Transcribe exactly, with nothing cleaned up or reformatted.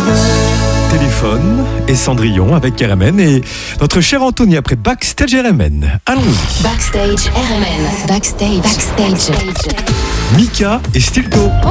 Téléphone et Cendrillon avec R M N et notre cher Anthony après Backstage R M N. Allons-y. Backstage R M N. Backstage. Backstage. Mika et Stilto. Oh